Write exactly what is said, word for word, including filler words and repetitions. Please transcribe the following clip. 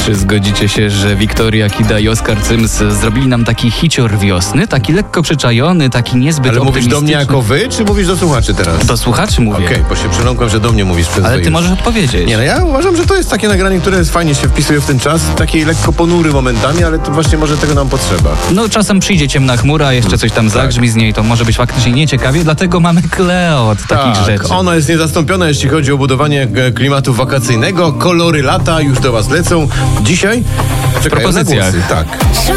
Czy zgodzicie się, że Wiktoria Kida i Oskar Cyms zrobili nam taki hicior wiosny, taki lekko przyczajony, taki niezbyt Ale mówisz do mnie optymistyczny? jako wy, czy mówisz do słuchaczy teraz? Do słuchaczy mówię. Okej, okay, bo się przyląkłem, że do mnie mówisz przez Ale ty już. możesz odpowiedzieć. Nie, no ja uważam, że to jest takie nagranie, które fajnie się wpisuje w ten czas, taki lekko ponury momentami, ale to właśnie może tego nam potrzeba. No czasem przyjdzie ciemna chmura, jeszcze coś tam zagrzmi z niej, to może być faktycznie nieciekawie, dlatego mamy Kleo od takich Tak, rzeczy. ona jest niezastąpiona, jeśli chodzi o budowanie e, klimatu wakacyjnego. Kolory lata już do was lecą. Dzisiaj czekają na propozycjach. głosy. Tak.